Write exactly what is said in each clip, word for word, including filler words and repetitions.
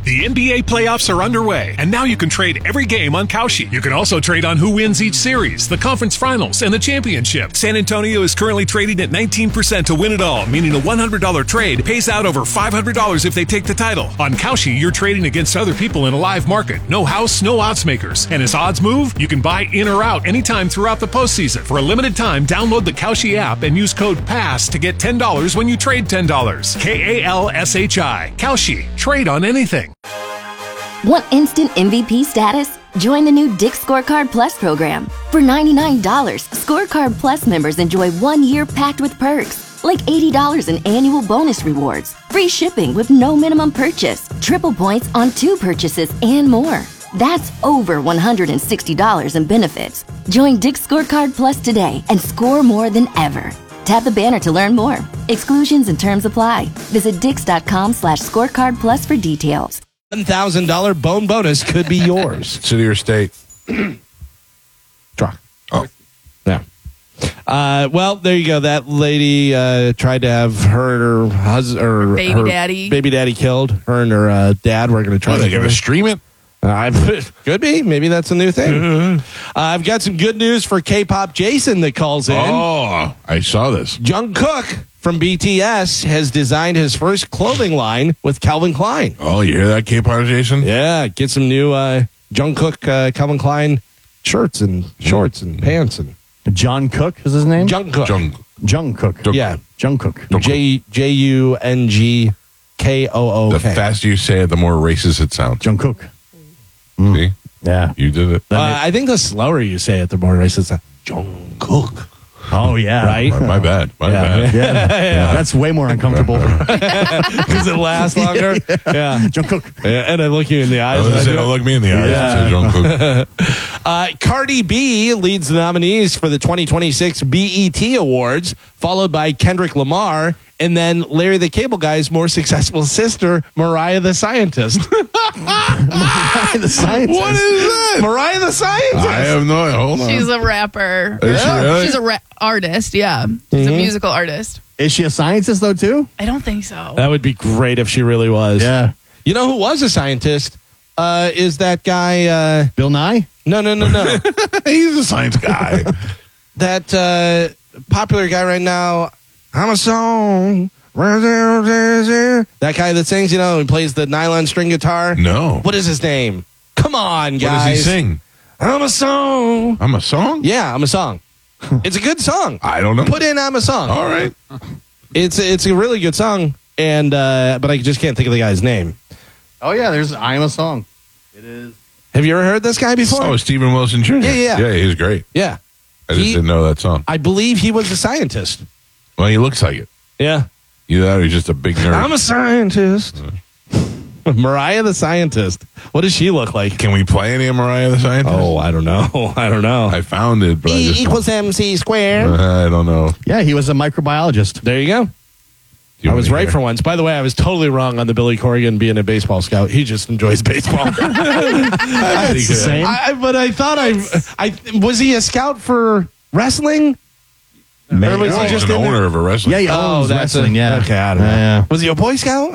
The N B A playoffs are underway, and now you can trade every game on Kalshi. You can also trade on who wins each series, the conference finals, and the championship. San Antonio is currently trading at nineteen percent to win it all, meaning a one hundred dollars trade pays out over five hundred dollars if they take the title. On Kalshi, you're trading against other people in a live market. No house, no odds makers. And as odds move, you can buy in or out anytime throughout the postseason. For a limited time, download the Kalshi app and use code PASS to get ten dollars when you trade ten dollars. K A L S H I. Kalshi. Trade on anything. Want instant M V P status? Join the new Dick's Scorecard Plus program. For ninety-nine dollars, Scorecard Plus members enjoy one year packed with perks, like eighty dollars in annual bonus rewards, free shipping with no minimum purchase, triple points on two purchases, and more. That's over one hundred sixty dollars in benefits. Join Dick's Scorecard Plus today and score more than ever. Tap the banner to learn more. Exclusions and terms apply. Visit dix.com slash scorecard plus for details. one thousand dollars bone bonus could be yours. City or state? Draw. Oh. Yeah. Uh, well, there you go. That lady uh, tried to have her and her husband or Baby her daddy. baby daddy killed. Her and her uh, dad were going to try Are to they going to kill her. stream it? Uh, could be. Maybe that's a new thing. uh, I've got some good news for K-pop Jason that calls in. Oh, I saw this. Jungkook from B T S has designed his first clothing line with Calvin Klein. Oh, you hear that, K-pop, Jason? Yeah, get some new uh, Jungkook uh, Calvin Klein shirts and shorts and pants and John Cook is his name? Jungkook. Jung. Jungkook. Jung- Yeah, Jungkook. J J U N G K O O The K. faster you say it, the more racist it sounds. Jungkook. See? Yeah. You did it. Uh, I think the slower you say it, the more racist. it sounds. Jungkook. Oh, yeah. Right? My, my bad. My Yeah. bad. Yeah. yeah. That's way more uncomfortable. Because it lasts longer. Yeah. Jungkook. Yeah, and I look you in the eyes. I was and I gonna say, do don't it. look me in the eyes. Yeah. Say Jungkook. Uh, Cardi B leads the nominees for the twenty twenty-six B E T Awards, followed by Kendrick Lamar, and then Larry the Cable Guy's more successful sister, Mariah the Scientist. Mariah the Scientist. What is that? Mariah the Scientist. I have no idea. Hold on. She's a rapper. Is she really? She's a ra- artist, yeah. She's a musical artist. Is she a scientist, though, too? I don't think so. That would be great if she really was. Yeah. You know who was a scientist? Uh, is that guy? Uh, Bill Nye? no, no, no, no. He's a science guy. that uh, popular guy right now. I'm a song. That guy that sings, you know, and plays the nylon string guitar. No. What is his name? Come on, What guys. does he sing? I'm a song. I'm a song? Yeah, I'm a song. It's a good song. I don't know. Put in I'm a song. All right. It's it's a really good song, and uh, but I just can't think of the guy's name. Oh, yeah. There's I'm a Song. It is. Have you ever heard this guy before? Oh, Stephen Wilson Junior Yeah, yeah. Yeah, he's great. Yeah, I just He- didn't know that song. I believe he was a scientist. Well, he looks like it. Yeah, Either that or he's just a big nerd. I'm a scientist. Mariah the Scientist. What does she look like? Can we play any of Mariah the Scientist? Oh, I don't know. I don't know. I found it, but I E just equals M C squared. I don't know. Yeah, he was a microbiologist. There you go. Do you I was wanna right hear? for once. By the way, I was totally wrong on the Billy Corrigan being a baseball scout. He just enjoys baseball. It's the same. I, but I thought I, I was he a scout for wrestling? Maybe. Or was No, he he's just an in there? owner of a wrestling. Yeah, he Oh, owns that's wrestling. a- yeah. okay, I don't know. Yeah. Was he a Boy Scout?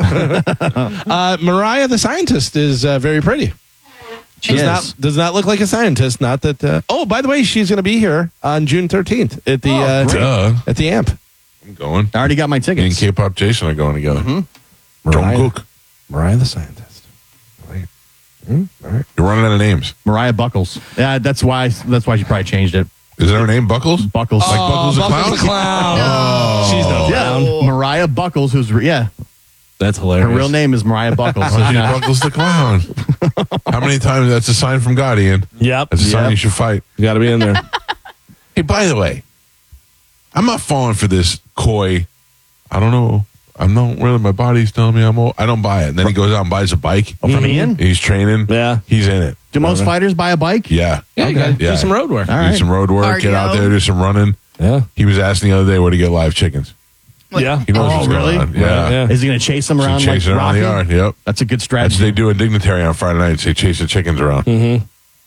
uh, Mariah the Scientist is uh, very pretty. She Does is. not does not look like a scientist. Not that. Uh, oh, by the way, she's going to be here on June thirteenth at the Oh, uh, great. Duh. at the Amp. I'm going. I already got my Me and tickets. K-pop Jason are going together. Mariah, Jungkook. Mariah the Scientist. Wait. Hmm? All right. You're running out of names. Mariah Buckles. Yeah, that's why. That's why she probably changed it. Is that her name? Buckles? Buckles. Like Buckles the Buckles the Clown? Clown. She's no yeah, clown. Mariah Buckles, who's re- yeah, That's her hilarious. real name is Mariah Buckles. Oh, she's Buckles the Clown. How many times? That's a sign from God, Ian. Yep. That's a sign Yep. you should fight. You got to be in there. Hey, by the way, I'm not falling for this coy. I don't know. I'm not really. My body's telling me I'm old. I don't buy it. And then he goes out and buys a bike. Oh, from Ian? He's training. Yeah. He's in it. Do most fighters buy a bike? Yeah. Yeah, you got to Yeah. do some road work. All Do right. some road work. Get out Cardio. there. Do some running. Yeah. He was asking the other day where to get live chickens. Yeah. He knows Oh, what's really? going on. Yeah. Yeah. Is he going to chase them So around like chasing around Rocky? the yard. Yep. That's a good That's strategy. what they do in Dignitary on Friday nights. They chase the chickens around. Mm-hmm.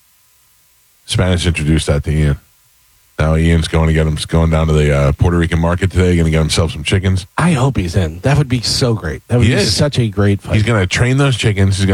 Spanish introduced that to Ian. Now Ian's going to get him going down to the uh, Puerto Rican market today. Going to get himself some chickens. I hope he's in. That would be so great. That would He be is. such a great fight. He's going to train those chickens. He's going